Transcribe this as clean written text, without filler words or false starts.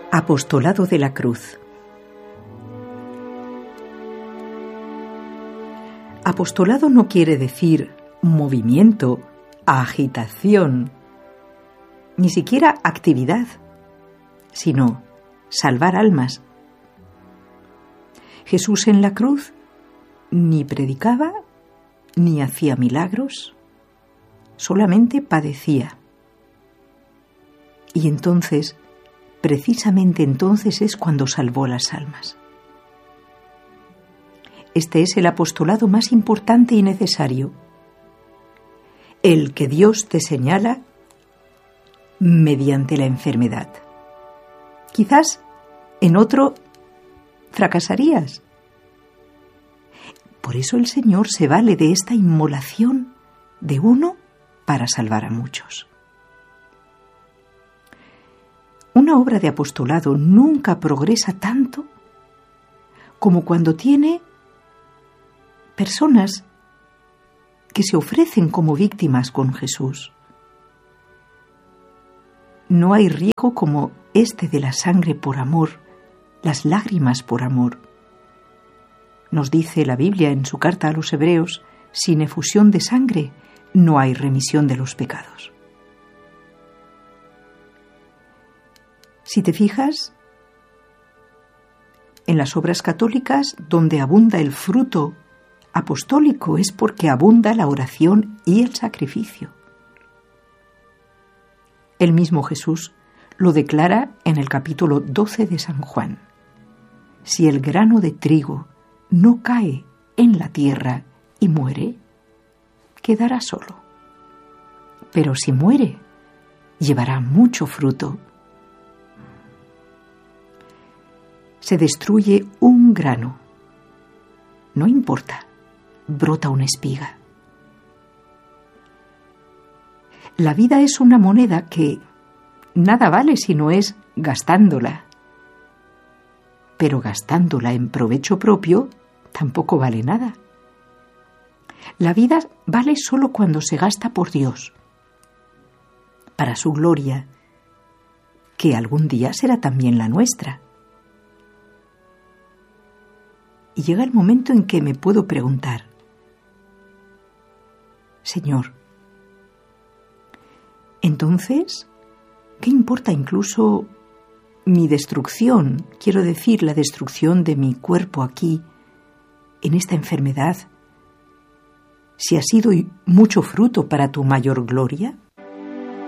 Apostolado de la Cruz. Apostolado no quiere decir movimiento, agitación, ni siquiera actividad, sino salvar almas. Jesús en la cruz ni predicaba ni hacía milagros, solamente padecía. Y entonces, precisamente entonces es cuando salvó las almas. Este es el apostolado más importante y necesario, el que Dios te señala mediante la enfermedad. Quizás en otro fracasarías. Por eso el Señor se vale de esta inmolación de uno para salvar a muchos. Una obra de apostolado nunca progresa tanto como cuando tiene personas que se ofrecen como víctimas con Jesús. No hay riesgo como este de la sangre por amor, las lágrimas por amor. Nos dice la Biblia en su carta a los Hebreos: sin efusión de sangre no hay remisión de los pecados. Si te fijas, en las obras católicas, donde abunda el fruto apostólico, es porque abunda la oración y el sacrificio. El mismo Jesús lo declara en el capítulo 12 de San Juan. Si el grano de trigo no cae en la tierra y muere, quedará solo. Pero si muere, llevará mucho fruto. Se destruye un grano. No importa, brota una espiga. La vida es una moneda que nada vale si no es gastándola. Pero gastándola en provecho propio tampoco vale nada. La vida vale solo cuando se gasta por Dios, para su gloria, que algún día será también la nuestra. Y llega el momento en que me puedo preguntar: Señor, entonces, ¿qué importa incluso mi destrucción? Quiero decir, la destrucción de mi cuerpo aquí, en esta enfermedad, si ha sido mucho fruto para tu mayor gloria.